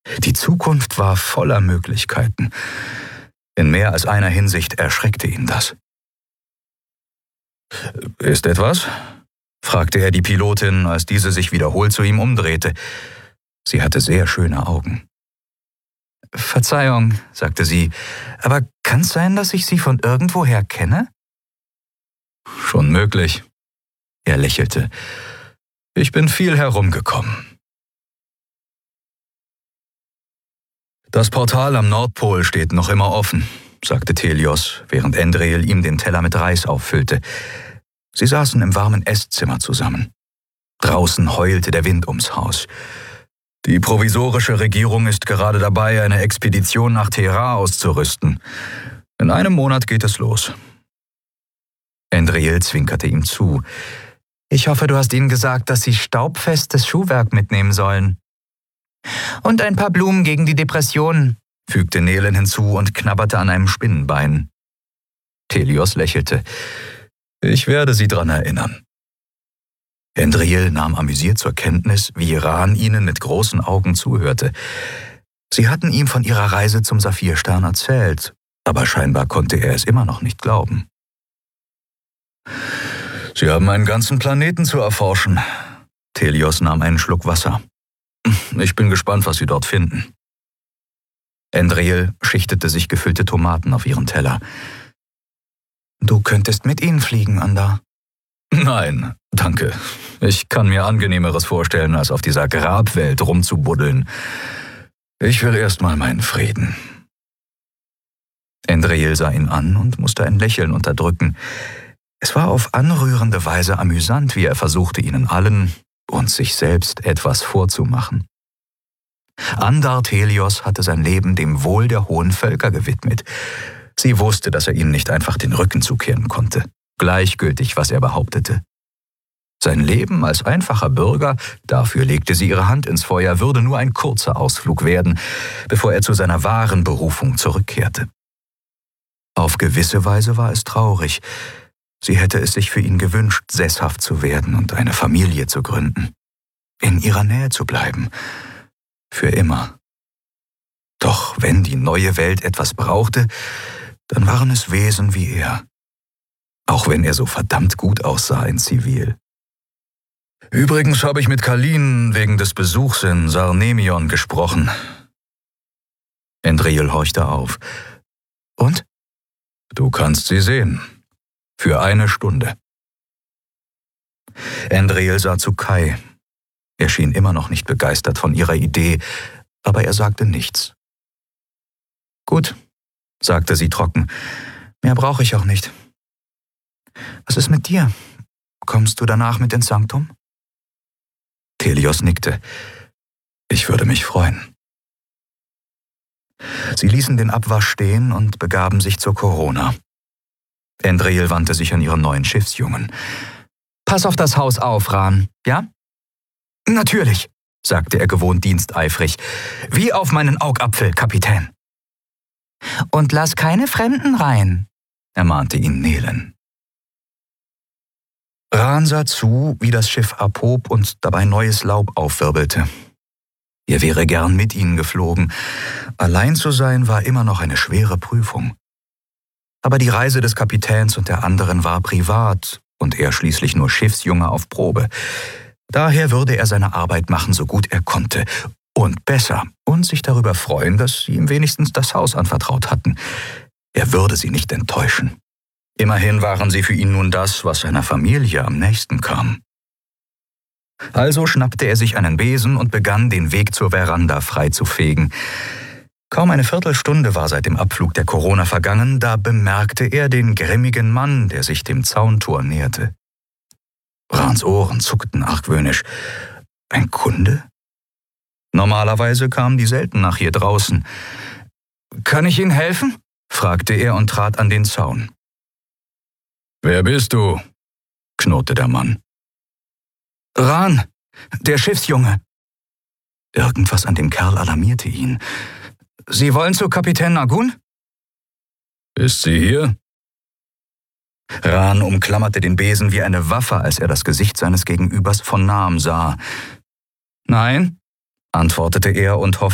Die Zukunft war voller Möglichkeiten. In mehr als einer Hinsicht erschreckte ihn das. »Ist etwas?« fragte er die Pilotin, als diese sich wiederholt zu ihm umdrehte. Sie hatte sehr schöne Augen. »Verzeihung«, sagte sie, »aber kann es sein, dass ich Sie von irgendwoher kenne?« »Schon möglich.« Er lächelte. »Ich bin viel herumgekommen.« »Das Portal am Nordpol steht noch immer offen«, sagte Thelios, während Endril ihm den Teller mit Reis auffüllte. Sie saßen im warmen Esszimmer zusammen. Draußen heulte der Wind ums Haus. Die provisorische Regierung ist gerade dabei, eine Expedition nach Thera auszurüsten. In einem Monat geht es los. Endril zwinkerte ihm zu. »Ich hoffe, du hast ihnen gesagt, dass sie staubfestes Schuhwerk mitnehmen sollen.« »Und ein paar Blumen gegen die Depressionen«, fügte Nelen hinzu und knabberte an einem Spinnenbein. Thelios lächelte. »Ich werde Sie dran erinnern.« Endril nahm amüsiert zur Kenntnis, wie Ran ihnen mit großen Augen zuhörte. Sie hatten ihm von ihrer Reise zum Saphirstern erzählt, aber scheinbar konnte er es immer noch nicht glauben. »Sie haben einen ganzen Planeten zu erforschen.« Thelios nahm einen Schluck Wasser. »Ich bin gespannt, was Sie dort finden.« Endril schichtete sich gefüllte Tomaten auf ihren Teller. »Du könntest mit ihnen fliegen, Anda.« »Nein, danke. Ich kann mir Angenehmeres vorstellen, als auf dieser Grabwelt rumzubuddeln. Ich will erst mal meinen Frieden.« Endril sah ihn an und musste ein Lächeln unterdrücken. Es war auf anrührende Weise amüsant, wie er versuchte, ihnen allen und sich selbst etwas vorzumachen. Andar Thelios hatte sein Leben dem Wohl der hohen Völker gewidmet. Sie wusste, dass er ihnen nicht einfach den Rücken zukehren konnte, gleichgültig, was er behauptete. Sein Leben als einfacher Bürger, dafür legte sie ihre Hand ins Feuer, würde nur ein kurzer Ausflug werden, bevor er zu seiner wahren Berufung zurückkehrte. Auf gewisse Weise war es traurig. Sie hätte es sich für ihn gewünscht, sesshaft zu werden und eine Familie zu gründen. In ihrer Nähe zu bleiben. Für immer. Doch wenn die neue Welt etwas brauchte, dann waren es Wesen wie er. Auch wenn er so verdammt gut aussah in Zivil. »Übrigens habe ich mit Kalin wegen des Besuchs in Sarnemion gesprochen.« Endril horchte auf. »Und?« »Du kannst sie sehen. Für 1 Stunde.« Endril sah zu Kai. Er schien immer noch nicht begeistert von ihrer Idee, aber er sagte nichts. »Gut«, sagte sie trocken, »mehr brauche ich auch nicht. Was ist mit dir? Kommst du danach mit ins Sanktum?« Thelios nickte. »Ich würde mich freuen.« Sie ließen den Abwasch stehen und begaben sich zur Corona. Endril wandte sich an ihren neuen Schiffsjungen. »Pass auf das Haus auf, Ran, ja?« »Natürlich«, sagte er gewohnt diensteifrig. »Wie auf meinen Augapfel, Kapitän.« »Und lass keine Fremden rein«, ermahnte ihn Nelen. Ran sah zu, wie das Schiff abhob und dabei neues Laub aufwirbelte. Er wäre gern mit ihnen geflogen. Allein zu sein war immer noch eine schwere Prüfung. Aber die Reise des Kapitäns und der anderen war privat und er schließlich nur Schiffsjunge auf Probe. Daher würde er seine Arbeit machen, so gut er konnte. Und besser. Und sich darüber freuen, dass sie ihm wenigstens das Haus anvertraut hatten. Er würde sie nicht enttäuschen. Immerhin waren sie für ihn nun das, was seiner Familie am nächsten kam. Also schnappte er sich einen Besen und begann, den Weg zur Veranda freizufegen. Kaum eine Viertelstunde war seit dem Abflug der Corona vergangen, da bemerkte er den grimmigen Mann, der sich dem Zauntor näherte. Rans Ohren zuckten argwöhnisch. Ein Kunde? Normalerweise kamen die selten nach hier draußen. »Kann ich Ihnen helfen?« fragte er und trat an den Zaun. »Wer bist du?« knurrte der Mann. »Ran, der Schiffsjunge.« Irgendwas an dem Kerl alarmierte ihn. »Sie wollen zu Kapitän Nagun?« »Ist sie hier?« Ran umklammerte den Besen wie eine Waffe, als er das Gesicht seines Gegenübers von nahem sah. »Nein«, antwortete er und hoffte,